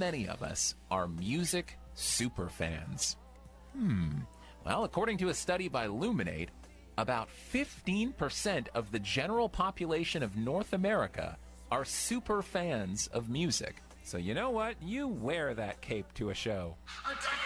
many of us are music superfans? Well, according to a study by Luminate, about 15% of the general population of North America are super fans of music. So you know what? You wear that cape to a show.